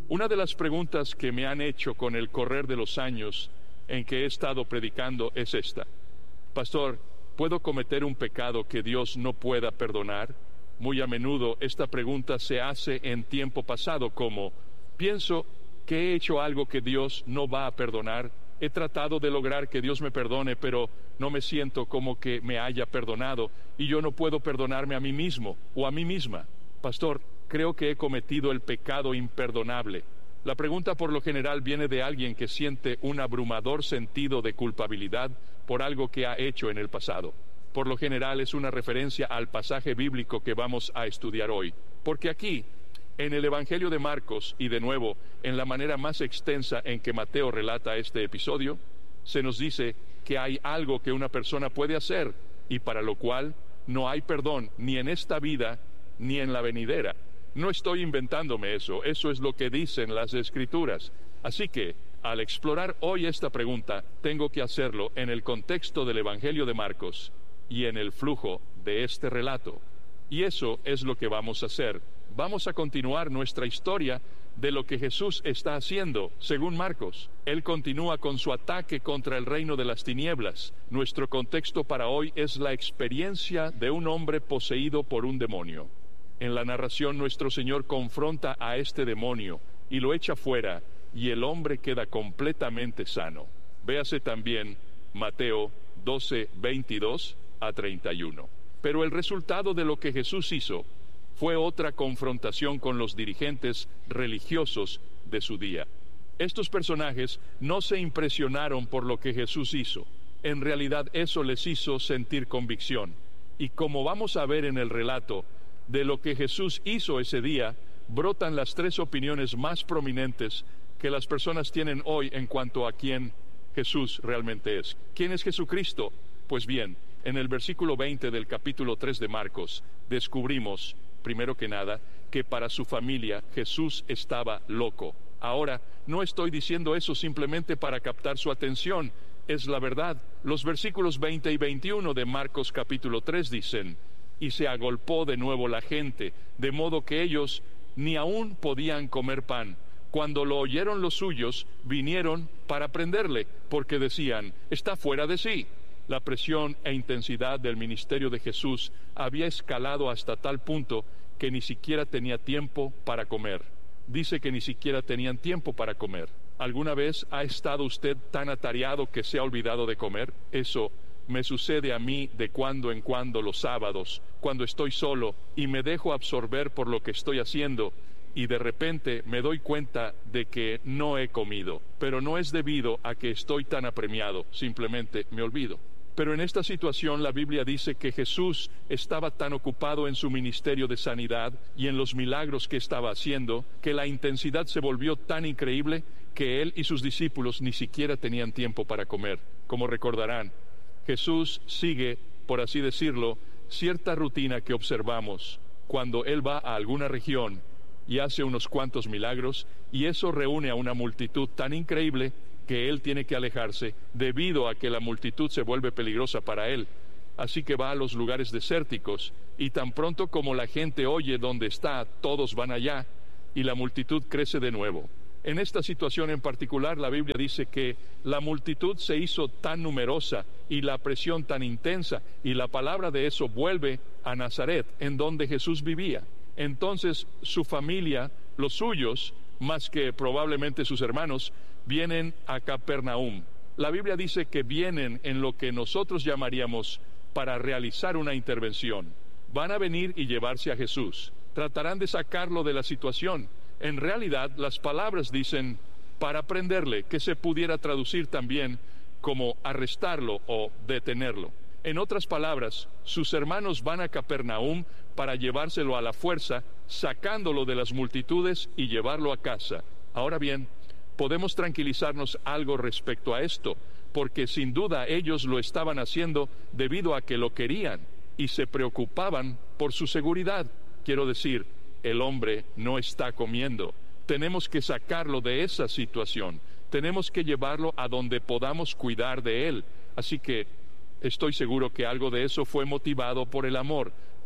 Una de las preguntas que me han hecho con el correr de los años en que he estado predicando es esta: Pastor, ¿puedo cometer un pecado que Dios no pueda perdonar? Muy a menudo esta pregunta se hace en tiempo pasado, como: pienso que he hecho algo que Dios no va a perdonar. He tratado de lograr que Dios me perdone, pero no me siento como que me haya perdonado, y yo no puedo perdonarme a mí mismo o a mí misma. Pastor, creo que he cometido el pecado imperdonable. La pregunta por lo general viene de alguien que siente un abrumador sentido de culpabilidad por algo que ha hecho en el pasado. Por lo general es una referencia al pasaje bíblico que vamos a estudiar hoy, porque aquí, en el Evangelio de Marcos, y de nuevo, en la manera más extensa en que Mateo relata este episodio, se nos dice que hay algo que una persona puede hacer, y para lo cual no hay perdón ni en esta vida ni en la venidera. No estoy inventándome eso es lo que dicen las Escrituras. Así que, al explorar hoy esta pregunta, tengo que hacerlo en el contexto del Evangelio de Marcos y en el flujo de este relato. Y eso es lo que vamos a hacer. Vamos a continuar nuestra historia de lo que Jesús está haciendo, según Marcos. Él continúa con su ataque contra el reino de las tinieblas. Nuestro contexto para hoy es la experiencia de un hombre poseído por un demonio. En la narración, nuestro Señor confronta a este demonio y lo echa fuera, y el hombre queda completamente sano. Véase también Mateo 12, 22 a 31. Pero el resultado de lo que Jesús hizo fue otra confrontación con los dirigentes religiosos de su día. Estos personajes no se impresionaron por lo que Jesús hizo. En realidad eso les hizo sentir convicción. Y como vamos a ver en el relato, de lo que Jesús hizo ese día, brotan las tres opiniones más prominentes que las personas tienen hoy en cuanto a quién Jesús realmente es. ¿Quién es Jesucristo? Pues bien, en el versículo 20 del capítulo 3 de Marcos, descubrimos, primero que nada, que para su familia Jesús estaba loco. Ahora, no estoy diciendo eso simplemente para captar su atención, es la verdad. Los versículos 20 y 21 de Marcos capítulo 3 dicen: y se agolpó de nuevo la gente, de modo que ellos ni aún podían comer pan. Cuando lo oyeron los suyos, vinieron para prenderle, porque decían: está fuera de sí. La presión e intensidad del ministerio de Jesús había escalado hasta tal punto que ni siquiera tenía tiempo para comer. Dice que ni siquiera tenían tiempo para comer. ¿Alguna vez ha estado usted tan atareado que se ha olvidado de comer? Eso me sucede a mí de cuando en cuando los sábados, cuando estoy solo y me dejo absorber por lo que estoy haciendo, y de repente me doy cuenta de que no he comido. Pero no es debido a que estoy tan apremiado, simplemente me olvido. Pero en esta situación la Biblia dice que Jesús estaba tan ocupado en su ministerio de sanidad y en los milagros que estaba haciendo, que la intensidad se volvió tan increíble que él y sus discípulos ni siquiera tenían tiempo para comer. Como recordarán, Jesús sigue, por así decirlo, cierta rutina que observamos cuando Él va a alguna región y hace unos cuantos milagros, y eso reúne a una multitud tan increíble que Él tiene que alejarse debido a que la multitud se vuelve peligrosa para Él. Así que va a los lugares desérticos, y tan pronto como la gente oye dónde está, todos van allá, y la multitud crece de nuevo. En esta situación en particular, la Biblia dice que la multitud se hizo tan numerosa y la presión tan intensa, y la palabra de eso vuelve a Nazaret, en donde Jesús vivía. Entonces su familia, los suyos, más que probablemente sus hermanos, vienen a Capernaum. La Biblia dice que vienen en lo que nosotros llamaríamos para realizar una intervención. Van a venir y llevarse a Jesús. Tratarán de sacarlo de la situación. En realidad, las palabras dicen para prenderle, que se pudiera traducir también como arrestarlo o detenerlo. En otras palabras, sus hermanos van a Capernaum para llevárselo a la fuerza, sacándolo de las multitudes y llevarlo a casa. Ahora bien, podemos tranquilizarnos algo respecto a esto, porque sin duda ellos lo estaban haciendo debido a que lo querían y se preocupaban por su seguridad. Quiero decir, el hombre no está comiendo. Tenemos que sacarlo de esa situación. Tenemos que llevarlo a donde podamos cuidar de él. Así que estoy seguro que algo de eso fue motivado por el amor.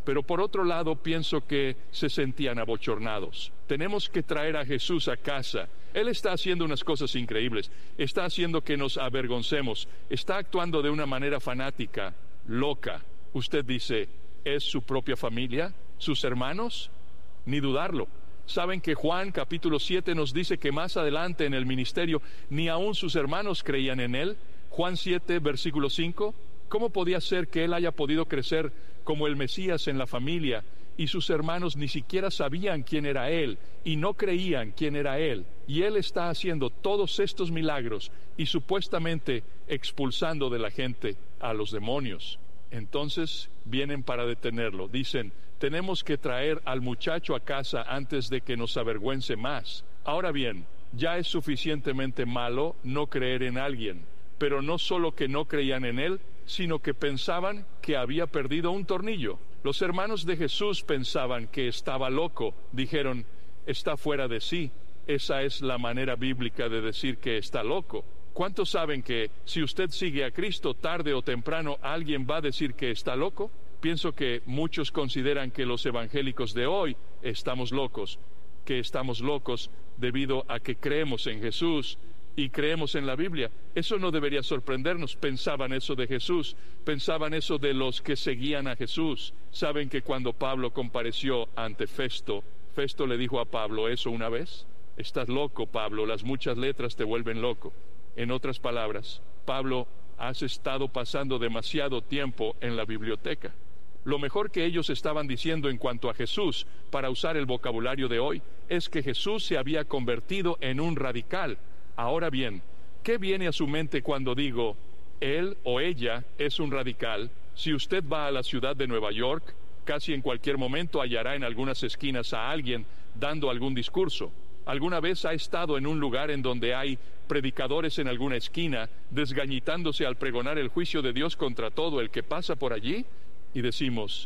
Pero por otro lado, pienso que se sentían abochornados. Tenemos que traer a Jesús a casa. Él está haciendo unas cosas increíbles. Está haciendo que nos avergoncemos. Está actuando de una manera fanática, loca. Usted dice, ¿es su propia familia? ¿Sus hermanos? Ni dudarlo. Saben que Juan capítulo 7 nos dice que más adelante en el ministerio ni aún sus hermanos creían en él. Juan 7, versículo 5. ¿Cómo podía ser que él haya podido crecer como el Mesías en la familia y sus hermanos ni siquiera sabían quién era él y no creían quién era él? Y él está haciendo todos estos milagros y supuestamente expulsando de la gente a los demonios. Entonces vienen para detenerlo. Dicen, tenemos que traer al muchacho a casa antes de que nos avergüence más. Ahora bien, ya es suficientemente malo no creer en alguien. Pero no solo que no creían en él, sino que pensaban que había perdido un tornillo. Los hermanos de Jesús pensaban que estaba loco. Dijeron, está fuera de sí. Esa es la manera bíblica de decir que está loco. ¿Cuántos saben que si usted sigue a Cristo, tarde o temprano alguien va a decir que está loco? Pienso que muchos consideran que los evangélicos de hoy estamos locos, que estamos locos debido a que creemos en Jesús y creemos en la Biblia. Eso no debería sorprendernos. Pensaban eso de Jesús, pensaban eso de los que seguían a Jesús. Saben que cuando Pablo compareció ante Festo, Festo le dijo a Pablo eso una vez. Estás loco, Pablo, las muchas letras te vuelven loco. En otras palabras, Pablo, has estado pasando demasiado tiempo en la biblioteca. Lo mejor que ellos estaban diciendo en cuanto a Jesús, para usar el vocabulario de hoy, es que Jesús se había convertido en un radical. Ahora bien, ¿qué viene a su mente cuando digo, él o ella es un radical? Si usted va a la ciudad de Nueva York, casi en cualquier momento hallará en algunas esquinas a alguien dando algún discurso. ¿Alguna vez ha estado en un lugar en donde hay predicadores en alguna esquina, desgañitándose al pregonar el juicio de Dios contra todo el que pasa por allí? Y decimos,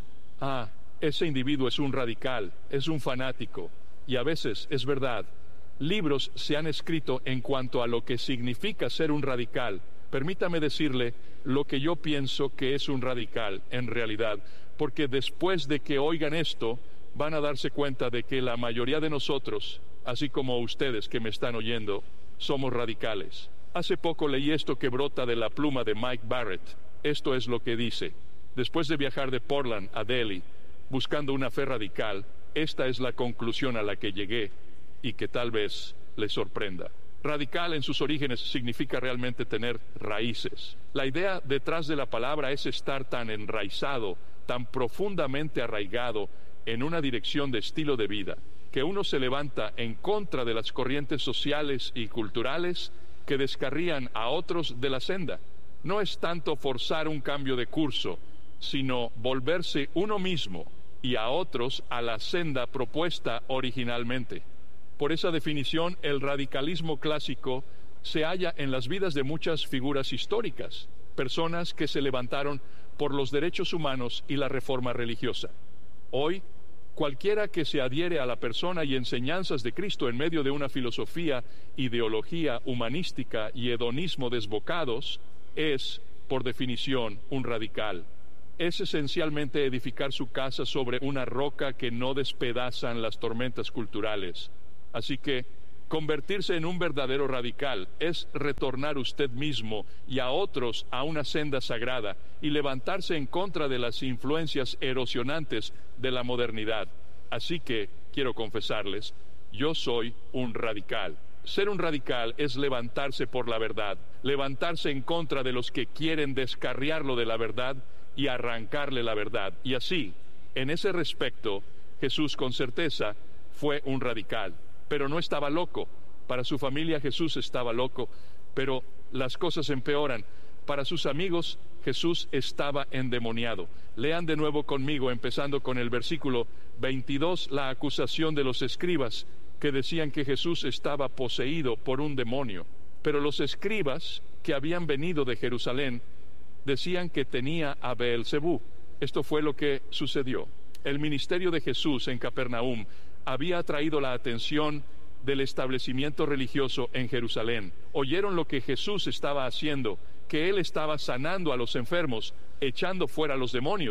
ese individuo es un radical, es un fanático. Y a veces es verdad. Libros se han escrito en cuanto a lo que significa ser un radical. Permítame decirle lo que yo pienso que es un radical en realidad, porque después de que oigan esto, van a darse cuenta de que la mayoría de nosotros, así como ustedes que me están oyendo, somos radicales. Hace poco leí esto que brota de la pluma de Mike Barrett. Esto es lo que dice. Después de viajar de Portland a Delhi, buscando una fe radical, esta es la conclusión a la que llegué y que tal vez les sorprenda. Radical en sus orígenes significa realmente tener raíces. La idea detrás de la palabra es estar tan enraizado, tan profundamente arraigado en una dirección de estilo de vida, que uno se levanta en contra de las corrientes sociales y culturales que descarrían a otros de la senda. No es tanto forzar un cambio de curso, sino volverse uno mismo y a otros a la senda propuesta originalmente. Por esa definición, el radicalismo clásico se halla en las vidas de muchas figuras históricas, personas que se levantaron por los derechos humanos y la reforma religiosa. Hoy, cualquiera que se adhiere a la persona y enseñanzas de Cristo en medio de una filosofía, ideología humanística y hedonismo desbocados, es, por definición, un radical. Es esencialmente edificar su casa sobre una roca que no despedazan las tormentas culturales. Así que, convertirse en un verdadero radical es retornar usted mismo y a otros a una senda sagrada y levantarse en contra de las influencias erosionantes de la modernidad. Así que, quiero confesarles, yo soy un radical. Ser un radical es levantarse por la verdad, levantarse en contra de los que quieren descarriarlo de la verdad y arrancarle la verdad. Y así, en ese respecto, Jesús con certeza fue un radical, pero no estaba loco. Para su familia Jesús estaba loco, pero las cosas empeoran. Para sus amigos Jesús estaba endemoniado. Lean de nuevo conmigo, empezando con el versículo 22, la acusación de los escribas que decían que Jesús estaba poseído por un demonio. Pero los escribas que habían venido de Jerusalén decían que tenía a Beelzebú. Esto fue lo que sucedió. El ministerio de Jesús en Capernaum había atraído la atención del establecimiento religioso en Jerusalén. Oyeron lo que Jesús estaba haciendo, que Él estaba sanando a los enfermos, echando fuera a los demonios,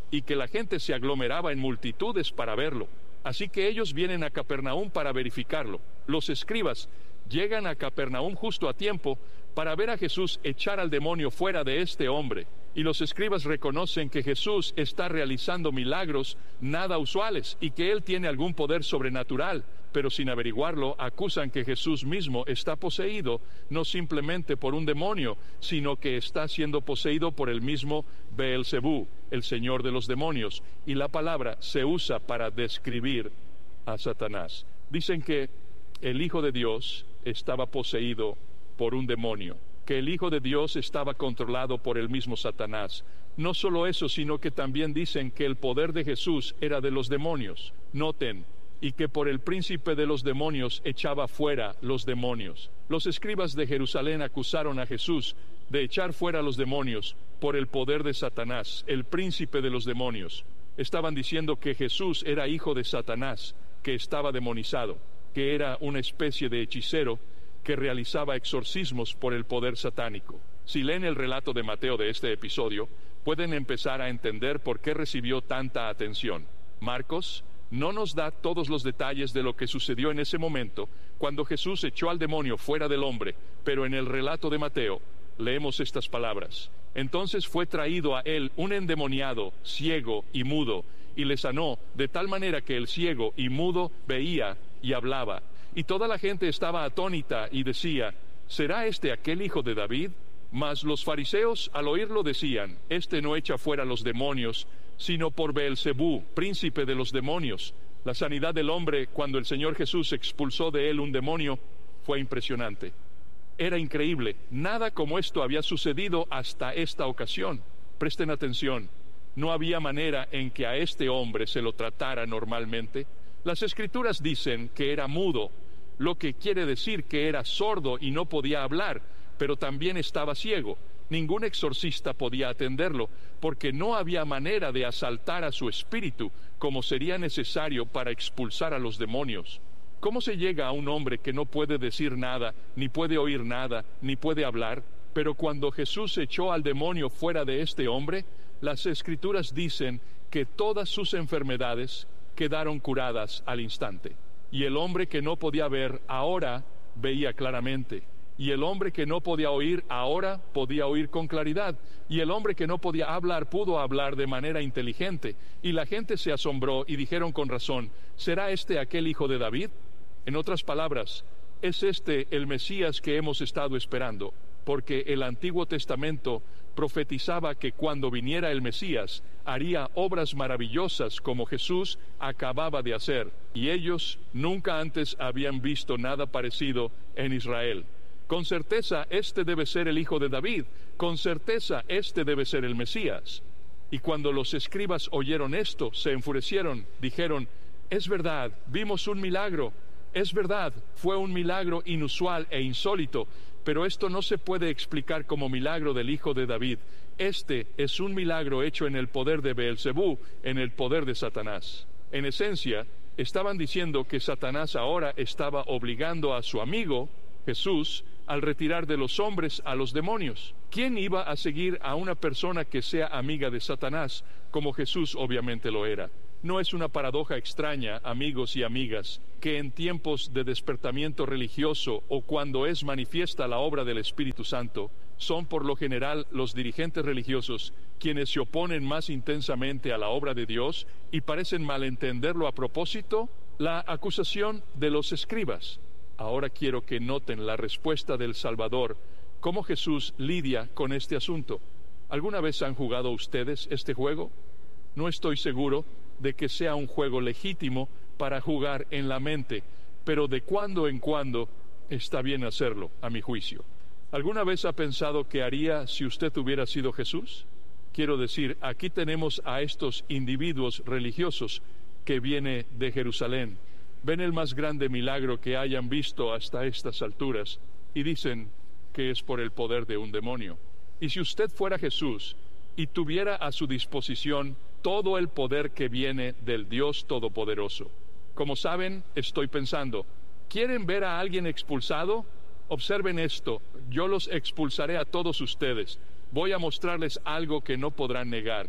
y que la gente se aglomeraba en multitudes para verlo. Así que ellos vienen a Capernaum para verificarlo. Los escribas llegan a Capernaum justo a tiempo para ver a Jesús echar al demonio fuera de este hombre. Y los escribas reconocen que Jesús está realizando milagros nada usuales y que él tiene algún poder sobrenatural, pero sin averiguarlo acusan que Jesús mismo está poseído no simplemente por un demonio, sino que está siendo poseído por el mismo Beelzebú, el señor de los demonios, y la palabra se usa para describir a Satanás. Dicen que el Hijo de Dios estaba poseído por un demonio, que el Hijo de Dios estaba controlado por el mismo Satanás. No solo eso, sino que también dicen que el poder de Jesús era de los demonios. Noten, y que por el príncipe de los demonios echaba fuera los demonios. Los escribas de Jerusalén acusaron a Jesús de echar fuera los demonios por el poder de Satanás, el príncipe de los demonios. Estaban diciendo que Jesús era hijo de Satanás, que estaba demonizado, que era una especie de hechicero que realizaba exorcismos por el poder satánico. Si leen el relato de Mateo de este episodio, pueden empezar a entender por qué recibió tanta atención. Marcos no nos da todos los detalles de lo que sucedió en ese momento cuando Jesús echó al demonio fuera del hombre, pero en el relato de Mateo leemos estas palabras. Entonces fue traído a él un endemoniado, ciego y mudo, y le sanó de tal manera que el ciego y mudo veía y hablaba. Y toda la gente estaba atónita y decía, ¿será este aquel hijo de David? Mas los fariseos al oírlo decían, este no echa fuera los demonios, sino por Beelzebú, príncipe de los demonios. La sanidad del hombre cuando el Señor Jesús expulsó de él un demonio fue impresionante. Era increíble, nada como esto había sucedido hasta esta ocasión. Presten atención, no había manera en que a este hombre se lo tratara normalmente. Las Escrituras dicen que era mudo, lo que quiere decir que era sordo y no podía hablar, pero también estaba ciego. Ningún exorcista podía atenderlo, porque no había manera de asaltar a su espíritu, como sería necesario para expulsar a los demonios. ¿Cómo se llega a un hombre que no puede decir nada, ni puede oír nada, ni puede hablar? Pero cuando Jesús echó al demonio fuera de este hombre, las Escrituras dicen que todas sus enfermedades quedaron curadas al instante. Y el hombre que no podía ver ahora veía claramente. Y el hombre que no podía oír ahora podía oír con claridad. Y el hombre que no podía hablar pudo hablar de manera inteligente. Y la gente se asombró y dijeron con razón, ¿será este aquel hijo de David? En otras palabras, es este el Mesías que hemos estado esperando, porque el Antiguo Testamento profetizaba que cuando viniera el Mesías haría obras maravillosas como Jesús acababa de hacer, y ellos nunca antes habían visto nada parecido en Israel. Con certeza este debe ser el hijo de David, con certeza este debe ser el Mesías. Y cuando los escribas oyeron esto, se enfurecieron, dijeron, es verdad, vimos un milagro, es verdad, fue un milagro inusual e insólito, pero esto no se puede explicar como milagro del hijo de David. Este es un milagro hecho en el poder de Beelzebú, en el poder de Satanás. En esencia, estaban diciendo que Satanás ahora estaba obligando a su amigo, Jesús, al retirar de los hombres a los demonios. ¿Quién iba a seguir a una persona que sea amiga de Satanás, como Jesús obviamente lo era? No es una paradoja extraña, amigos y amigas, que en tiempos de despertamiento religioso o cuando es manifiesta la obra del Espíritu Santo, son por lo general los dirigentes religiosos quienes se oponen más intensamente a la obra de Dios y parecen malentenderlo a propósito? La acusación de los escribas. Ahora quiero que noten la respuesta del Salvador, cómo Jesús lidia con este asunto. ¿Alguna vez han jugado ustedes este juego? No estoy seguro de que sea un juego legítimo para jugar en la mente, pero de cuando en cuando está bien hacerlo, a mi juicio. ¿Alguna vez ha pensado qué haría si usted hubiera sido Jesús? Quiero decir, aquí tenemos a estos individuos religiosos que viene de Jerusalén. Ven el más grande milagro que hayan visto hasta estas alturas y dicen que es por el poder de un demonio. Y si usted fuera Jesús y tuviera a su disposición todo el poder que viene del Dios Todopoderoso. Como saben, estoy pensando, ¿quieren ver a alguien expulsado? Observen esto, yo los expulsaré a todos ustedes. Voy a mostrarles algo que no podrán negar.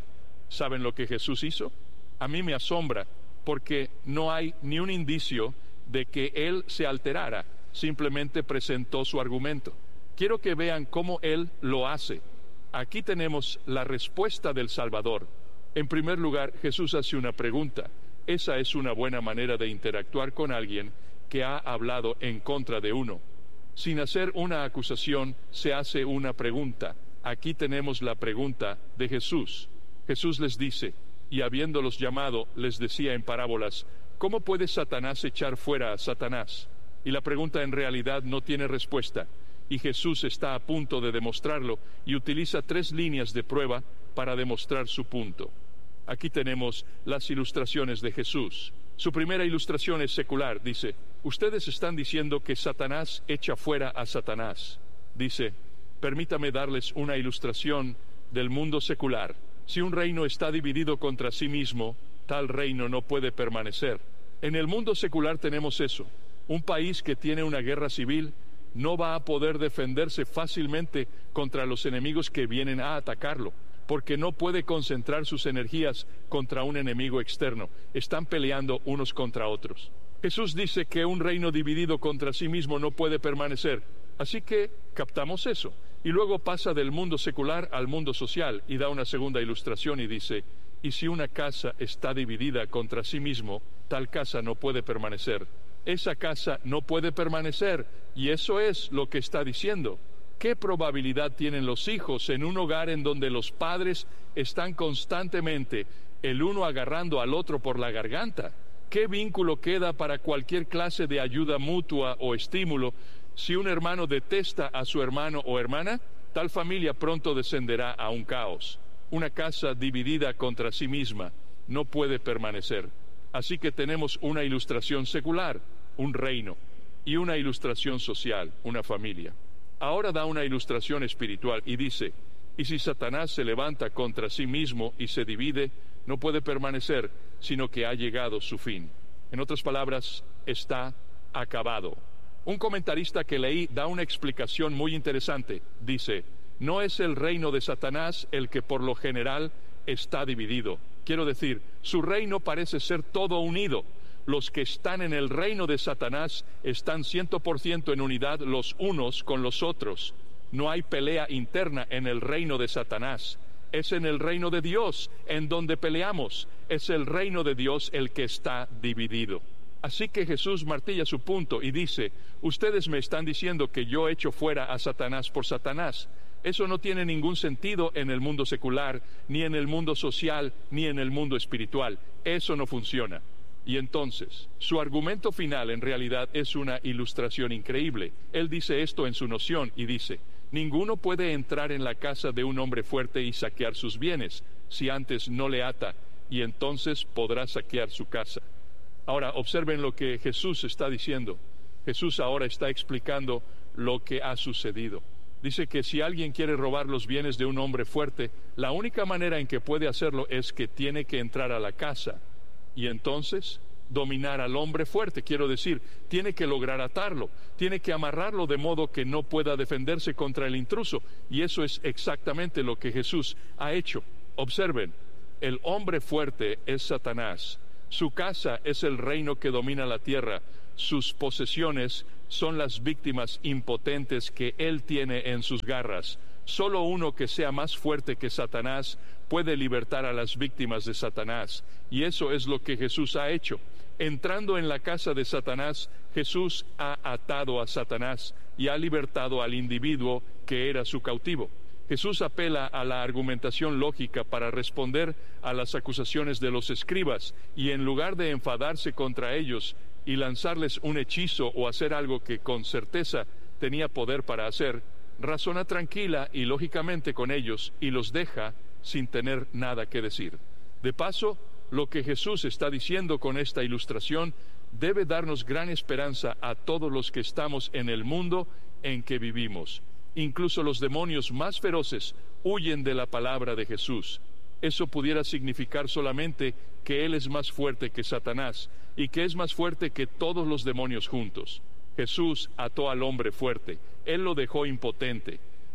¿Saben lo que Jesús hizo? A mí me asombra porque no hay ni un indicio de que Él se alterara, simplemente presentó su argumento. Quiero que vean cómo Él lo hace. Aquí tenemos la respuesta del Salvador. En primer lugar, Jesús hace una pregunta. Esa es una buena manera de interactuar con alguien que ha hablado en contra de uno. Sin hacer una acusación, se hace una pregunta. Aquí tenemos la pregunta de Jesús. Jesús les dice, y habiéndolos llamado, les decía en parábolas, ¿cómo puede Satanás echar fuera a Satanás? Y la pregunta en realidad no tiene respuesta. Y Jesús está a punto de demostrarlo y utiliza 3 líneas de prueba para demostrar su punto. Aquí tenemos las ilustraciones de Jesús. Su primera ilustración es secular. Dice, ustedes están diciendo que Satanás echa fuera a Satanás. Dice, permítame darles una ilustración del mundo secular. Si un reino está dividido contra sí mismo, tal reino no puede permanecer. En el mundo secular tenemos eso. Un país que tiene una guerra civil no va a poder defenderse fácilmente contra los enemigos que vienen a atacarlo, porque no puede concentrar sus energías contra un enemigo externo. Están peleando unos contra otros. Jesús dice que un reino dividido contra sí mismo no puede permanecer. Así que captamos eso. Y luego pasa del mundo secular al mundo social y da una segunda ilustración y dice, y si una casa está dividida contra sí mismo, tal casa no puede permanecer. Esa casa no puede permanecer, y eso es lo que está diciendo. ¿Qué probabilidad tienen los hijos en un hogar en donde los padres están constantemente el uno agarrando al otro por la garganta? ¿Qué vínculo queda para cualquier clase de ayuda mutua o estímulo si un hermano detesta a su hermano o hermana? Tal familia pronto descenderá a un caos. Una casa dividida contra sí misma no puede permanecer. Así que tenemos una ilustración secular, un reino, y una ilustración social, una familia. Ahora da una ilustración espiritual y dice, y si Satanás se levanta contra sí mismo y se divide, no puede permanecer, sino que ha llegado su fin. En otras palabras, está acabado. Un comentarista que leí da una explicación muy interesante. Dice, no es el reino de Satanás el que por lo general está dividido. Quiero decir, su reino parece ser todo unido. Los que están en el reino de Satanás están 100% en unidad los unos con los otros. No hay pelea interna en el reino de Satanás. Es en el reino de Dios en donde peleamos. Es el reino de Dios el que está dividido. Así que Jesús martilla su punto y dice, ustedes me están diciendo que yo echo fuera a Satanás por Satanás. Eso no tiene ningún sentido en el mundo secular, ni en el mundo social, ni en el mundo espiritual. Eso no funciona. Y entonces, su argumento final en realidad es una ilustración increíble. Él dice esto en su noción y dice, ninguno puede entrar en la casa de un hombre fuerte y saquear sus bienes, si antes no le ata, y entonces podrá saquear su casa. Ahora, observen lo que Jesús está diciendo. Jesús ahora está explicando lo que ha sucedido. Dice que si alguien quiere robar los bienes de un hombre fuerte, la única manera en que puede hacerlo es que tiene que entrar a la casa y entonces dominar al hombre fuerte. Quiero decir, tiene que lograr atarlo, tiene que amarrarlo de modo que no pueda defenderse contra el intruso. Y eso es exactamente lo que Jesús ha hecho. Observen, el hombre fuerte es Satanás. Su casa es el reino que domina la tierra. Sus posesiones son las víctimas impotentes que él tiene en sus garras. Solo uno que sea más fuerte que Satanás puede libertar a las víctimas de Satanás. Y eso es lo que Jesús ha hecho. Entrando en la casa de Satanás, Jesús ha atado a Satanás y ha libertado al individuo que era su cautivo. Jesús apela a la argumentación lógica para responder a las acusaciones de los escribas y en lugar de enfadarse contra ellos y lanzarles un hechizo o hacer algo que con certeza tenía poder para hacer, razona tranquila y lógicamente con ellos y los deja sin tener nada que decir. De paso, lo que Jesús está diciendo con esta ilustración debe darnos gran esperanza a todos los que estamos en el mundo en que vivimos. Incluso los demonios más feroces huyen de la palabra de Jesús. Eso pudiera significar solamente que Él es más fuerte que Satanás y que es más fuerte que todos los demonios juntos. Jesús ató al hombre fuerte, Él lo dejó impotente.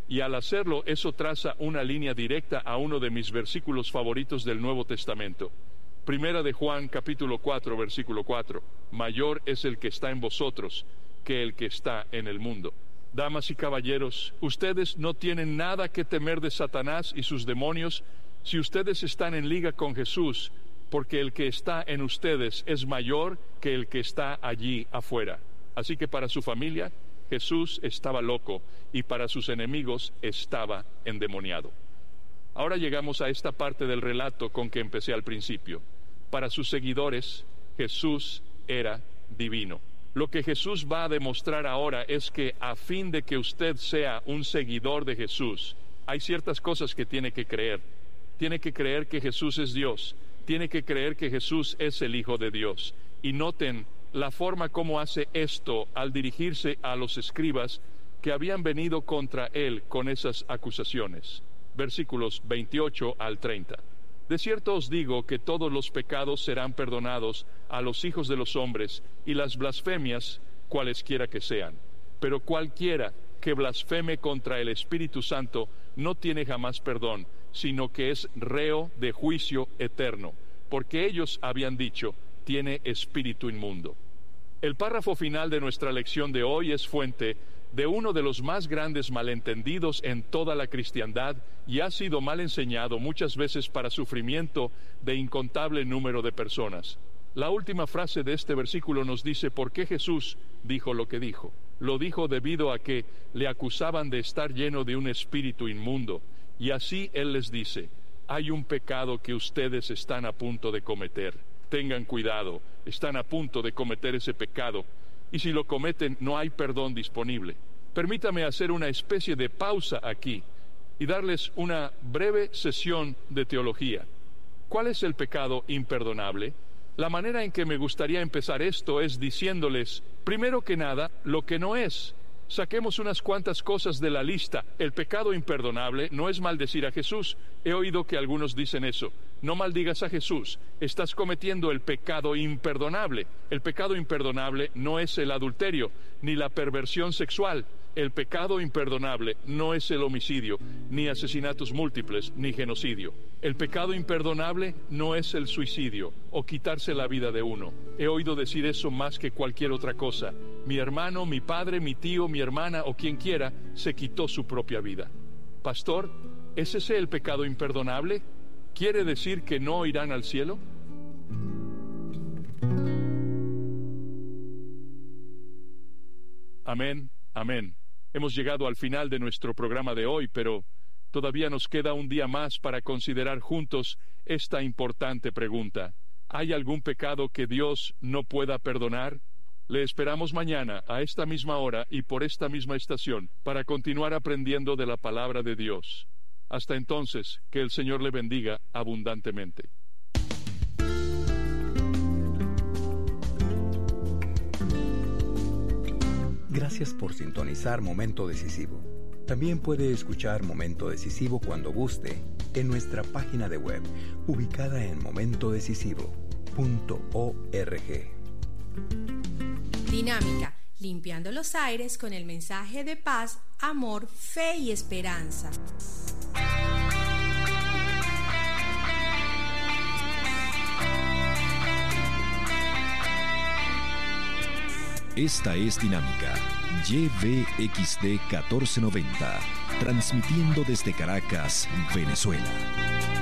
Y al hacerlo, eso traza una línea directa a uno de mis versículos favoritos del Nuevo Testamento. Primera de Juan, capítulo 4, versículo 4. Mayor es el que está en vosotros que el que está en el mundo. Damas y caballeros, ustedes no tienen nada que temer de Satanás y sus demonios si ustedes están en liga con Jesús, porque el que está en ustedes es mayor que el que está allí afuera. Así que para su familia, Jesús estaba loco, y para sus enemigos estaba endemoniado. Ahora llegamos a esta parte del relato con que empecé al principio. Para sus seguidores, Jesús era divino. Lo que Jesús va a demostrar ahora es que a fin de que usted sea un seguidor de Jesús, hay ciertas cosas que tiene que creer. Tiene que creer que Jesús es Dios. Tiene que creer que Jesús es el Hijo de Dios. Y noten la forma como hace esto al dirigirse a los escribas que habían venido contra él con esas acusaciones. Versículos 28 al 30. De cierto os digo que todos los pecados serán perdonados a los hijos de los hombres y las blasfemias cualesquiera que sean. Pero cualquiera que blasfeme contra el Espíritu Santo no tiene jamás perdón, sino que es reo de juicio eterno, porque ellos habían dicho, tiene espíritu inmundo. El párrafo final de nuestra lección de hoy es fuente de uno de los más grandes malentendidos en toda la cristiandad y ha sido mal enseñado muchas veces para sufrimiento de incontable número de personas. La última frase de este versículo nos dice por qué Jesús dijo lo que dijo. Lo dijo debido a que le acusaban de estar lleno de un espíritu inmundo, y así Él les dice, hay un pecado que ustedes están a punto de cometer. Tengan cuidado, están a punto de cometer ese pecado, y si lo cometen no hay perdón disponible. Permítame hacer una especie de pausa aquí y darles una breve sesión de teología. ¿Cuál es el pecado imperdonable? La manera en que me gustaría empezar esto es diciéndoles, primero que nada, lo que no es. Saquemos unas cuantas cosas de la lista. El pecado imperdonable no es maldecir a Jesús. He oído que algunos dicen eso. No maldigas a Jesús. Estás cometiendo el pecado imperdonable. El pecado imperdonable no es el adulterio, ni la perversión sexual. El pecado imperdonable no es el homicidio, ni asesinatos múltiples, ni genocidio. El pecado imperdonable no es el suicidio o quitarse la vida de uno. He oído decir eso más que cualquier otra cosa. Mi hermano, mi padre, mi tío, mi hermana o quien quiera se quitó su propia vida. Pastor, ¿es ese el pecado imperdonable? ¿Quiere decir que no irán al cielo? Amén, amén. Hemos llegado al final de nuestro programa de hoy, pero todavía nos queda un día más para considerar juntos esta importante pregunta. ¿Hay algún pecado que Dios no pueda perdonar? Le esperamos mañana a esta misma hora y por esta misma estación para continuar aprendiendo de la palabra de Dios. Hasta entonces, que el Señor le bendiga abundantemente. Gracias por sintonizar Momento Decisivo. También puede escuchar Momento Decisivo cuando guste en nuestra página de web, ubicada en momentodecisivo.org. Dinámica, limpiando los aires con el mensaje de paz, amor, fe y esperanza. Esta es Dinámica, YVXD 1490, transmitiendo desde Caracas, Venezuela.